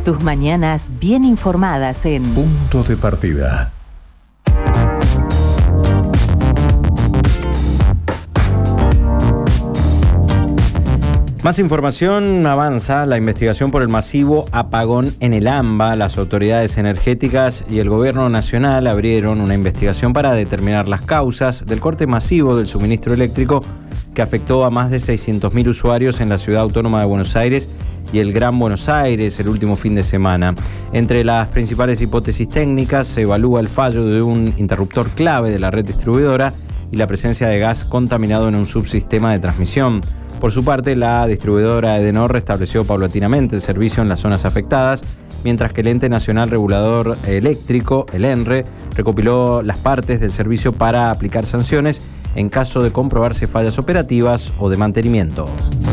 Tus mañanas bien informadas en Punto de Partida. Más información: avanza la investigación por el masivo apagón en el AMBA. Las autoridades energéticas y el gobierno nacional abrieron una investigación para determinar las causas del corte masivo del suministro eléctrico que afectó a más de 600.000 usuarios en la ciudad autónoma de Buenos Aires y el Gran Buenos Aires el último fin de semana. Entre las principales hipótesis técnicas se evalúa el fallo de un interruptor clave de la red distribuidora y la presencia de gas contaminado en un subsistema de transmisión. Por su parte, la distribuidora Edenor restableció paulatinamente el servicio en las zonas afectadas, mientras que el Ente Nacional Regulador Eléctrico, el ENRE, recopiló las partes del servicio para aplicar sanciones en caso de comprobarse fallas operativas o de mantenimiento.